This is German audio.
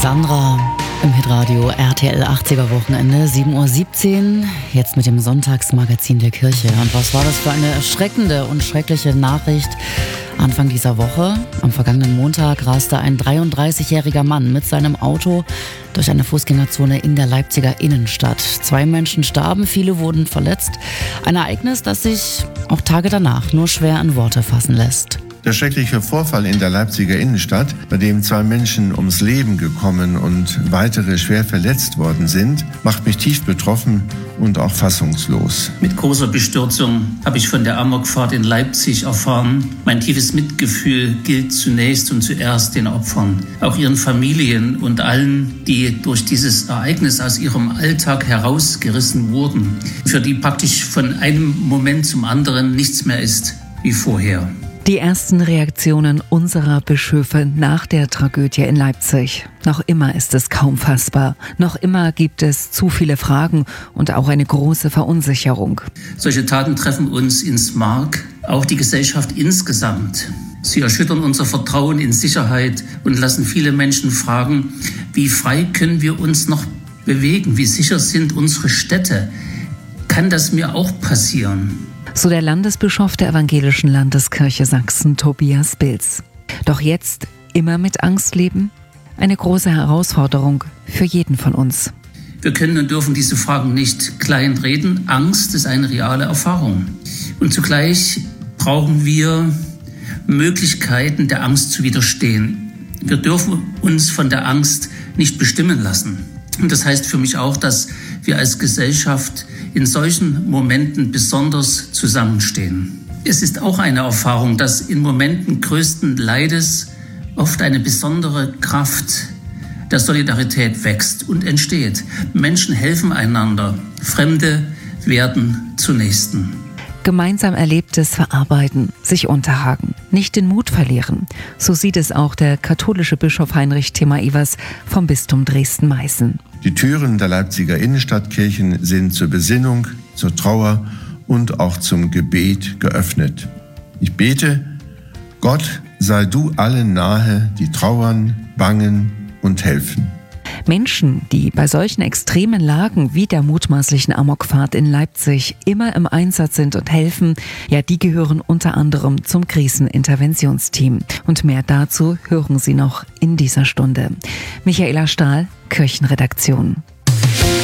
Alexandra im Hitradio RTL 80er Wochenende, 7:17 Uhr, jetzt mit dem Sonntagsmagazin der Kirche. Und was war das für eine erschreckende und schreckliche Nachricht? Anfang dieser Woche, am vergangenen Montag, raste ein 33-jähriger Mann mit seinem Auto durch eine Fußgängerzone in der Leipziger Innenstadt. 2 Menschen starben, viele wurden verletzt. Ein Ereignis, das sich auch Tage danach nur schwer in Worte fassen lässt. Der schreckliche Vorfall in der Leipziger Innenstadt, bei dem 2 Menschen ums Leben gekommen und weitere schwer verletzt worden sind, macht mich tief betroffen und auch fassungslos. Mit großer Bestürzung habe ich von der Amokfahrt in Leipzig erfahren. Mein tiefes Mitgefühl gilt zunächst und zuerst den Opfern, auch ihren Familien und allen, die durch dieses Ereignis aus ihrem Alltag herausgerissen wurden, für die praktisch von einem Moment zum anderen nichts mehr ist wie vorher. Die ersten Reaktionen unserer Bischöfe nach der Tragödie in Leipzig. Noch immer ist es kaum fassbar. Noch immer gibt es zu viele Fragen und auch eine große Verunsicherung. Solche Taten treffen uns ins Mark, auch die Gesellschaft insgesamt. Sie erschüttern unser Vertrauen in Sicherheit und lassen viele Menschen fragen, wie frei können wir uns noch bewegen? Wie sicher sind unsere Städte? Kann das mir auch passieren? So der Landesbischof der Evangelischen Landeskirche Sachsen, Tobias Bilz. Doch jetzt immer mit Angst leben? Eine große Herausforderung für jeden von uns. Wir können und dürfen diese Fragen nicht kleinreden. Angst ist eine reale Erfahrung. Und zugleich brauchen wir Möglichkeiten, der Angst zu widerstehen. Wir dürfen uns von der Angst nicht bestimmen lassen. Und das heißt für mich auch, dass wir als Gesellschaft in solchen Momenten besonders zusammenstehen. Es ist auch eine Erfahrung, dass in Momenten größten Leides oft eine besondere Kraft der Solidarität wächst und entsteht. Menschen helfen einander, Fremde werden zu Nächsten. Gemeinsam Erlebtes verarbeiten, sich unterhaken, nicht den Mut verlieren. So sieht es auch der katholische Bischof Heinrich Thema-Ivers vom Bistum Dresden-Meißen. Die Türen der Leipziger Innenstadtkirchen sind zur Besinnung, zur Trauer und auch zum Gebet geöffnet. Ich bete, Gott sei du allen nahe, die trauern, bangen und helfen. Menschen, die bei solchen extremen Lagen wie der mutmaßlichen Amokfahrt in Leipzig immer im Einsatz sind und helfen, ja, die gehören unter anderem zum Kriseninterventionsteam. Und mehr dazu hören Sie noch in dieser Stunde. Michaela Stahl, Kirchenredaktion.